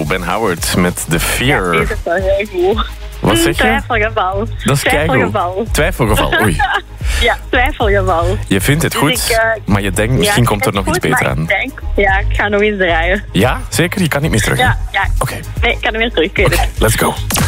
Ben Howard met The Fear. Ja, dit is wel heel goed. Wat zeg je? Twijfelgeval. Dat is keigoed. Twijfelgeval, oei. Ja, twijfelgeval. Je vindt het goed, Dus maar je denkt misschien komt er nog iets beter aan. Ik ga nog eens draaien. Ja, zeker? Je kan niet meer terug. Ja. Oké. Nee, ik kan er weer terug. Ik weet het. Let's go.